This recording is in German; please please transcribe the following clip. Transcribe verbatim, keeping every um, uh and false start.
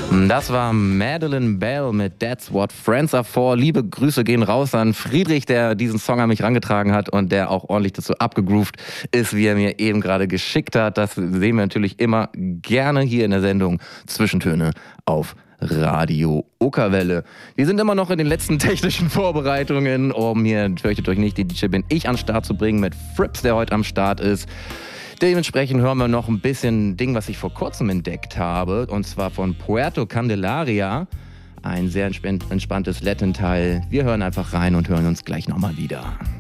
Das war Madeleine Bell mit That's What Friends Are For. Liebe Grüße gehen raus an Friedrich, der diesen Song an mich rangetragen hat und der auch ordentlich dazu abgegroovt ist, wie er mir eben gerade geschickt hat. Das sehen wir natürlich immer gerne hier in der Sendung Zwischentöne auf Radio Okerwelle. Wir sind immer noch in den letzten technischen Vorbereitungen, um hier, fürchtet euch nicht, die D J bin ich an den Start zu bringen mit Frips, der heute am Start ist. Dementsprechend hören wir noch ein bisschen Ding, was ich vor kurzem entdeckt habe, und zwar von Puerto Candelaria. Ein sehr entspanntes Latin-Teil. Wir hören einfach rein und hören uns gleich nochmal wieder.